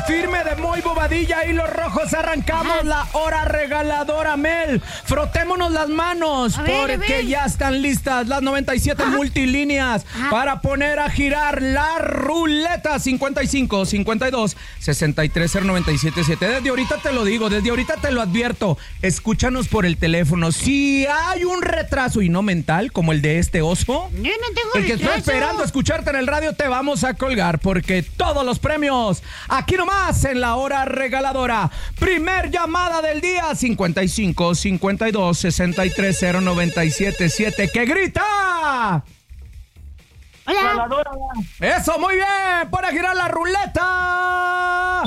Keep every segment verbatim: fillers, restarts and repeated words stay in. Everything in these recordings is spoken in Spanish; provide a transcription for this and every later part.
firme de Moy Bobadilla y los Rojos. Arrancamos Ajá. la hora regaladora, Mel. Frotémonos las manos a ver, porque ya están listas las noventa y siete Ajá. multilíneas Ajá. para poner a girar la ruleta. Cincuenta y cinco, cincuenta y dos, sesenta y tres, cero noventa y siete siete. Desde ahorita te lo digo, desde ahorita te lo advierto. Escúchanos por el teléfono. Si hay un retraso y no mental, como el de este oso, yo no tengo el que retraso. está esperando escucharte en el radio, te vamos a colgar porque todos los premios aquí nomás en la hora regaladora. Primer llamada del día, cincuenta y cinco, cincuenta y dos, sesenta y tres, cero noventa y siete siete. ¡Que grita! Hola. Eso, muy bien. Para girar la ruleta.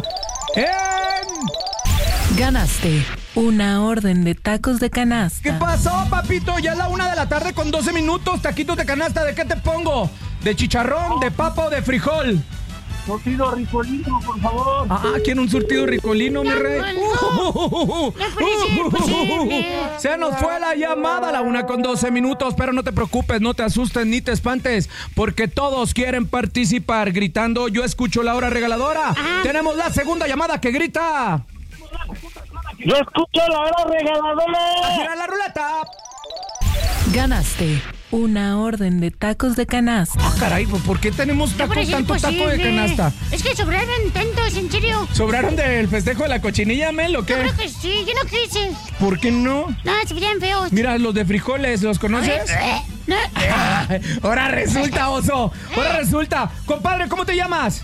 En... Ganaste una orden de tacos de canasta. ¿Qué pasó, papito? Ya es la una de la tarde con doce minutos. Taquitos de canasta, ¿de qué te pongo? ¿De chicharrón, de papa o de frijol? Surtido ricolino, por favor. Ah, ¿quién un surtido ricolino, mi rey? Se nos fue la llamada a la una con doce minutos, pero no te preocupes, no te asustes ni te espantes, porque todos quieren participar gritando, yo escucho la hora regaladora. Ajá. Tenemos la segunda llamada que grita. Yo escucho la hora regaladora. A girar la ruleta. Ganaste una orden de tacos de canasta. Ah, caray, ¿por qué tenemos tacos, tanto taco de canasta? Es que sobraron tantos, en serio. ¿Sobraron del festejo de la cochinilla, Mel, o qué? Yo creo que sí, yo no quise. ¿Por qué no? No, se veían feos. Mira, los de frijoles, ¿los conoces? No. Ahora resulta, oso. Ahora resulta. Compadre, ¿cómo te llamas?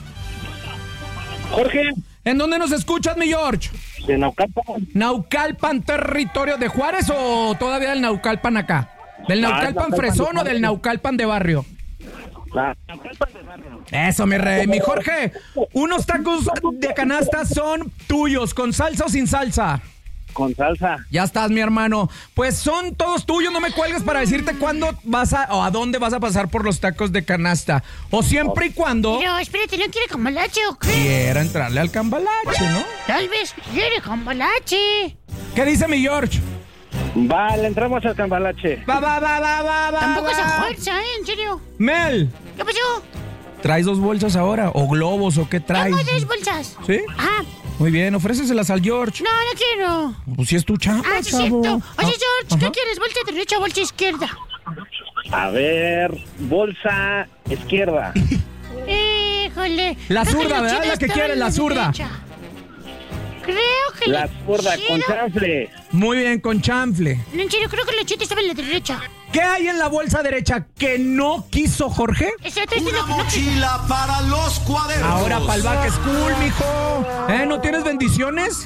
Jorge. ¿En dónde nos escuchas, mi George? De Naucalpan. ¿Naucalpan, territorio de Juárez o todavía del Naucalpan acá? ¿Del Naucalpan ah, fresón o del Naucalpan de barrio? La Naucalpan de barrio. Eso, mi rey. Mi Jorge, unos tacos de canasta son tuyos, ¿con salsa o sin salsa? Con salsa. Ya estás, mi hermano. Pues son todos tuyos, no me cuelgues para decirte cuándo vas a, o a dónde vas a pasar por los tacos de canasta. O siempre y cuando... Pero espérate, ¿no quiere cambalache o qué? Quiera entrarle al cambalache, ¿no? Tal vez quiere cambalache. ¿Qué dice mi George? Va, le entramos al cambalache. Va, va, va, va, va, va. Tampoco va. es a fuerza, ¿eh? En serio. Mel. ¿Qué pasó? ¿Traes dos bolsas ahora? ¿O globos o qué traes? Tengo dos bolsas. ¿Sí? Ajá. Muy bien, ofréceselas al George. No, no quiero. Pues si es tu chamba, Ah, sí, chavo. cierto. Oye, Ah, George, ¿qué ajá. quieres? ¿Bolsa derecha o bolsa izquierda? A ver, bolsa izquierda. Híjole. La Creo zurda, lo ¿verdad? chido La que estaba quiere, en la zurda. derecha. Creo que La lo zurda chido- con chanfle. Muy bien, con chanfle. No, en serio, creo que lo chido estaba en la derecha. ¿Qué hay en la bolsa derecha que no quiso Jorge? Exacto, esto es lo Una que no quiso. mochila para los cuadernos. Ahora pa'l back school, mijo. ¿Eh? ¿No tienes bendiciones?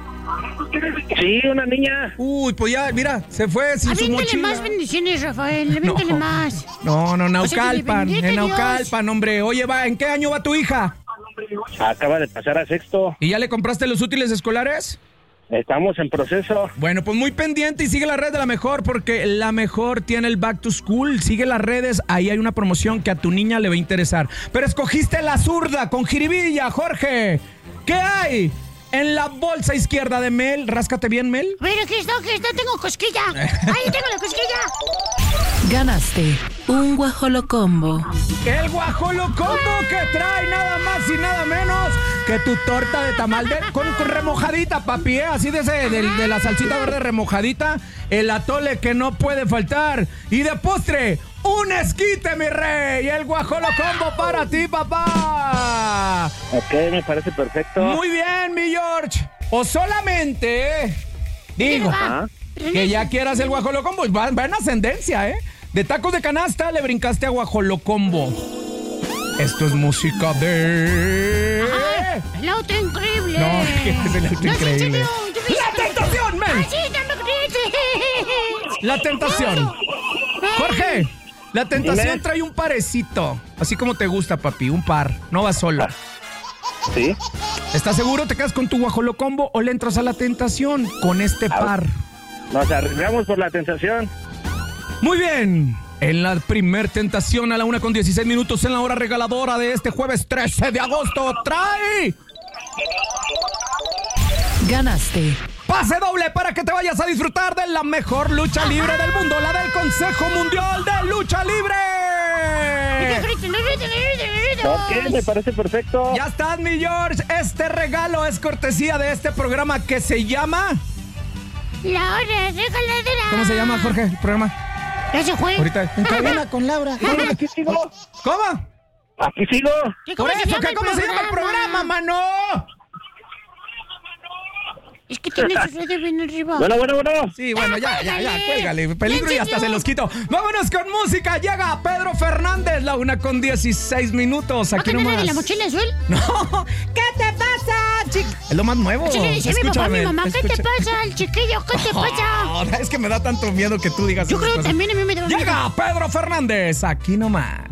Sí, una niña. Uy, pues ya, mira, se fue sin su Aviéntale mochila. más bendiciones, Rafael. Aviéntale No. más. No, no, O sea, que le Naucalpan, bendiga en Dios. Naucalpan, hombre. Oye, va, ¿en qué año va tu hija? Acaba de pasar a sexto. ¿Y ya le compraste los útiles escolares? Estamos en proceso. Bueno, pues muy pendiente y sigue la red de La Mejor porque La Mejor tiene el Back to School. Sigue las redes, ahí hay una promoción que a tu niña le va a interesar. Pero escogiste la zurda con jiribilla, Jorge. ¿Qué hay en la bolsa izquierda de Mel? Ráscate bien, Mel. Pero aquí está, aquí está, tengo cosquilla. Ahí tengo la cosquilla. Ganaste un guajolocombo. El guajolocombo que trae nada más y nada menos que tu torta de tamal de, con, con remojadita, papi, ¿eh? Así de, ese, de, de la salsita verde remojadita, el atole que no puede faltar. Y de postre, un esquite, mi rey. El guajolocombo para ti, papá. Ok, me parece perfecto. Muy bien, mi George. O solamente, digo, Ajá. que ya quieras el guajolocombo. Va, va en ascendencia, ¿eh? De tacos de canasta le brincaste a guajolocombo. Esto es música de... Ajá, el auto increíble. No, que es el auto No, increíble. en serio, yo vi- ¡La tentación, men! Ah, sí, no me crees. La tentación. Jorge, la tentación Dime. trae un parecito. Así como te gusta, papi, un par. No vas solo. ¿Sí? ¿Estás seguro? ¿Te quedas con tu guajolocombo o le entras a la tentación con este par? Nos arriesgamos por la tentación. Muy bien. En la primer tentación a la una con dieciséis minutos en la hora regaladora de este jueves trece de agosto. ¡Trae! Ganaste Pase doble para que te vayas a disfrutar de la mejor lucha libre del mundo, la del Consejo Mundial de Lucha Libre. Ok, me parece perfecto. Ya estás, mi George. Este regalo es cortesía de este programa que se llama... La hora regaladora. ¿Cómo se llama, Jorge, el programa? Ya se fue. Ahorita, en cabina con Laura. Aquí sigo. ¿Cómo? Aquí sigo. Por eso, ¿qué, ¿cómo se llama el programa, mano? Es que tiene su radio bien arriba. Bueno, bueno, bueno. Sí, bueno, ya, ya, ya, cuélgale. Peligro y hasta se los quito. Vámonos con música. Llega Pedro Fernández, la una con dieciséis minutos. Aquí ¿No nomás. de la mochila azul? No. ¿Qué te pasa, chico? Es lo más nuevo. Sí, dice mi papá, mi mamá, ¿qué te pasa, el chiquillo? ¿Qué te pasa? Oh, es que me da tanto miedo que tú digas. Yo creo que también a mí me da miedo. Llega Pedro Fernández, aquí nomás.